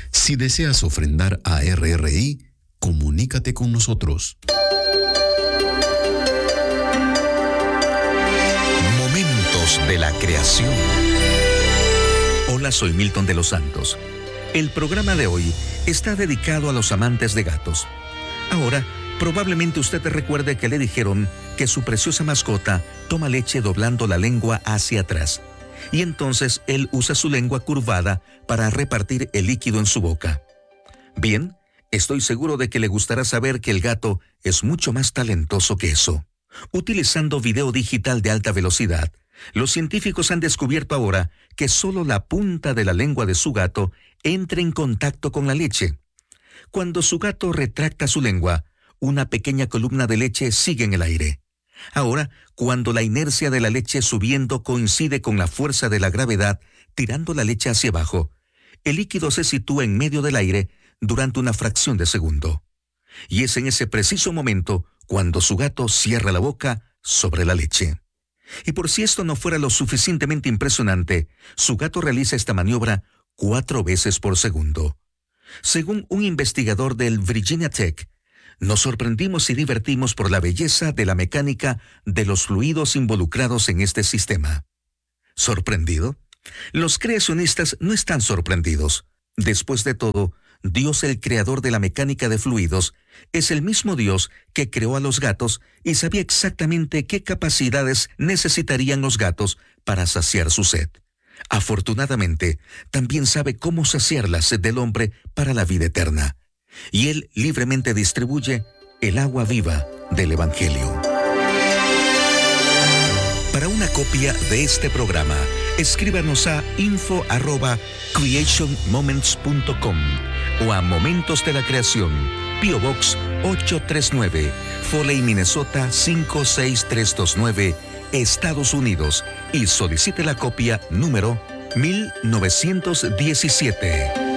Si deseas ofrendar a RRI, comunícate con nosotros. Momentos de la creación. Hola, soy Milton de los Santos. El programa de hoy está dedicado a los amantes de gatos. Ahora, probablemente usted recuerde que le dijeron que su preciosa mascota toma leche doblando la lengua hacia atrás. Y entonces él usa su lengua curvada para repartir el líquido en su boca. Bien, estoy seguro de que le gustará saber que el gato es mucho más talentoso que eso. Utilizando video digital de alta velocidad, los científicos han descubierto ahora que solo la punta de la lengua de su gato entra en contacto con la leche. Cuando su gato retracta su lengua, una pequeña columna de leche sigue en el aire. Ahora, cuando la inercia de la leche subiendo coincide con la fuerza de la gravedad tirando la leche hacia abajo, el líquido se sitúa en medio del aire durante una fracción de segundo. Y es en ese preciso momento cuando su gato cierra la boca sobre la leche. Y por si esto no fuera lo suficientemente impresionante, su gato realiza esta maniobra 4 veces por segundo. Según un investigador del Virginia Tech, nos sorprendimos y divertimos por la belleza de la mecánica de los fluidos involucrados en este sistema. ¿Sorprendido? Los creacionistas no están sorprendidos. Después de todo, Dios, el creador de la mecánica de fluidos, es el mismo Dios que creó a los gatos y sabía exactamente qué capacidades necesitarían los gatos para saciar su sed. Afortunadamente, también sabe cómo saciar la sed del hombre para la vida eterna. Y Él libremente distribuye el agua viva del Evangelio. Para una copia de este programa, escríbanos a info@creationmoments.com o a Momentos de la Creación, P.O. Box 839, Foley, Minnesota 56329, Estados Unidos, y solicite la copia número 1917.